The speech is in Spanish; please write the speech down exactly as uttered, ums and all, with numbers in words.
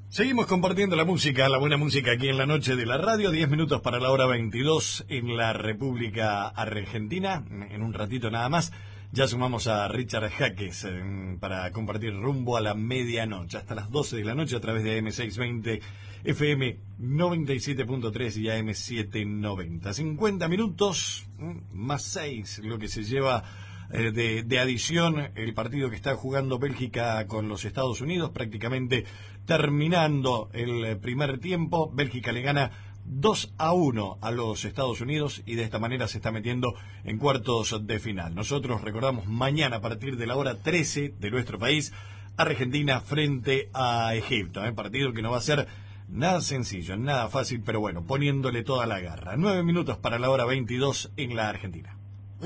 Seguimos compartiendo la música, la buena música aquí en la noche de la radio. Diez minutos para la hora veintidós en la República Argentina. En un ratito nada más ya sumamos a Richard Jaques eh, para compartir rumbo a la medianoche, hasta las doce de la noche a través de A M seiscientos veinte, F M noventa y siete punto tres y A M setecientos noventa. cincuenta minutos más seis, lo que se lleva eh, de, de adición el partido que está jugando Bélgica con los Estados Unidos, prácticamente terminando el primer tiempo. Bélgica le gana dos a uno a los Estados Unidos y de esta manera se está metiendo en cuartos de final. Nosotros recordamos mañana a partir de la hora trece de nuestro país, Argentina frente a Egipto, ¿eh? Partido que no va a ser nada sencillo, nada fácil, pero bueno, poniéndole toda la garra. Nueve minutos para la hora veintidós en la Argentina.